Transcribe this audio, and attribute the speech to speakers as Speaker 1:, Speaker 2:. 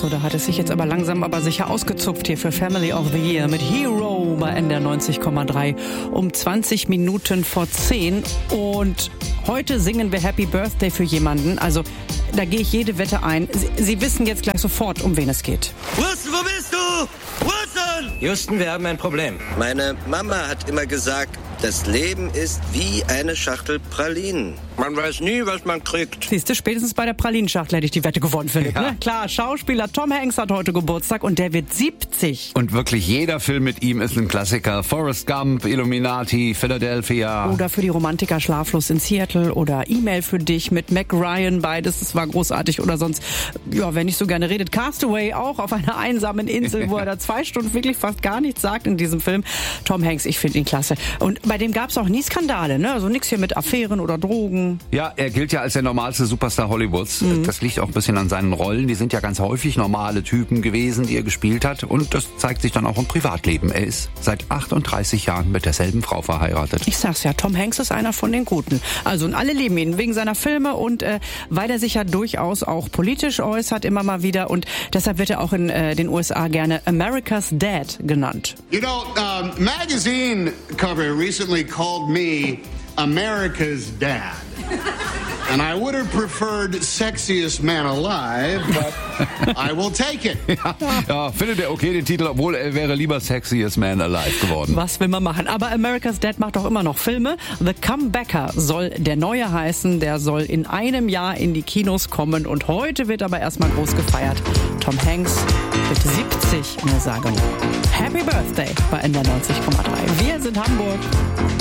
Speaker 1: So, da hat es sich jetzt aber langsam aber sicher ausgezupft hier für Family of the Year mit Hero bei NDR 90,3 um 20 Minuten vor 10. Und heute singen wir Happy Birthday für jemanden. Also da gehe ich jede Wette ein. Sie wissen jetzt gleich sofort, um wen es geht.
Speaker 2: Wilson, wo bist du? Wilson!
Speaker 3: Houston, wir haben ein Problem.
Speaker 4: Meine Mama hat immer gesagt, das Leben ist wie eine Schachtel Pralinen. Man weiß nie, was man kriegt.
Speaker 1: Siehst du, spätestens bei der Pralinenschachtel hätte ich die Wette gewonnen, Philipp.
Speaker 5: Ja.
Speaker 1: Ne? Klar, Schauspieler Tom Hanks hat heute Geburtstag und der wird 70.
Speaker 5: Und wirklich jeder Film mit ihm ist ein Klassiker. Forrest Gump, Illuminati, Philadelphia.
Speaker 1: Oder für die Romantiker Schlaflos in Seattle oder E-Mail für dich mit Mac Ryan, beides, das war großartig. Oder sonst, ja, wer nicht so gerne redet, Castaway, auch auf einer einsamen Insel, wo er da 2 Stunden wirklich fast gar nichts sagt in diesem Film. Tom Hanks, ich finde ihn klasse. Und bei dem gab es auch nie Skandale, ne? Also nichts hier mit Affären oder Drogen.
Speaker 5: Ja, er gilt ja als der normalste Superstar Hollywoods. Das liegt auch ein bisschen an seinen Rollen. Die sind ja ganz häufig normale Typen gewesen, die er gespielt hat. Und das zeigt sich dann auch im Privatleben. Er ist seit 38 Jahren mit derselben Frau verheiratet.
Speaker 1: Ich sag's ja, Tom Hanks ist einer von den Guten. Also und alle lieben ihn wegen seiner Filme und weil er sich ja durchaus auch politisch äußert immer mal wieder. Und deshalb wird er auch in den USA gerne America's Dad genannt.
Speaker 6: You know, magazine cover recently called me America's Dad. And I would have preferred sexiest man alive, but I will take it.
Speaker 5: Ja, findet er okay den Titel, obwohl er wäre lieber Sexiest Man Alive geworden.
Speaker 1: Was will man machen? Aber America's Dad macht auch immer noch Filme. The Comebacker soll der neue heißen. Der soll in einem Jahr in die Kinos kommen. Und heute wird aber erstmal groß gefeiert. Tom Hanks wird 70, nur sagen. Happy Birthday bei NDR 90,3. Wir sind Hamburg.